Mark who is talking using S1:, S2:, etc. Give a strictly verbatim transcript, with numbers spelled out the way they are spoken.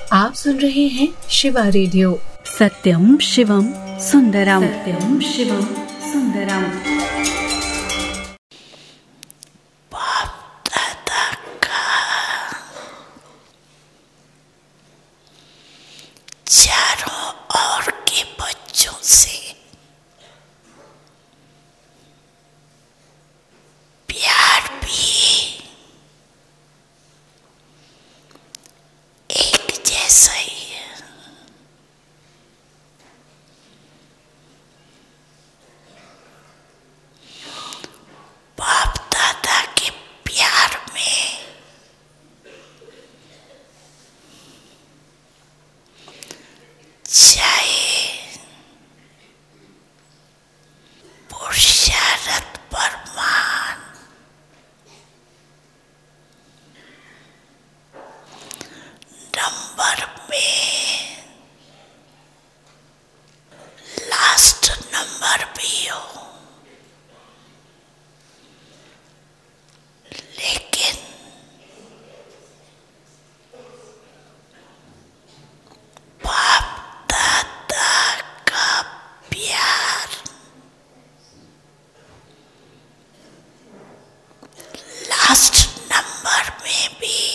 S1: आप सुन रहे हैं शिवा रेडियो।
S2: सत्यम शिवम सुंदरम, सत्यम शिवम सुंदरम।
S3: बाप दादा का चारों ओर के बच्चों से प्यार भी एक जैसा ही है। बाप दादा के प्यार में चाहे पुरुषार्थ प्रमाण, नंबर में लास्ट नंबर भी हो, लेकिन बाप दादा का प्यार लास्ट नंबर में भी